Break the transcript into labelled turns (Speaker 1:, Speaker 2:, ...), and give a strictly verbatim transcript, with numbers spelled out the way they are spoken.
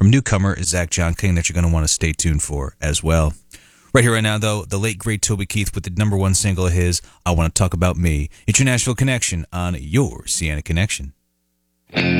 Speaker 1: from newcomer Zach John King that you're going to want to stay tuned for as well. Right here, right now, though, the late, great Toby Keith with the number one single of his, I Want to Talk About Me. It's your Nashville Connection on your Sienna Connection.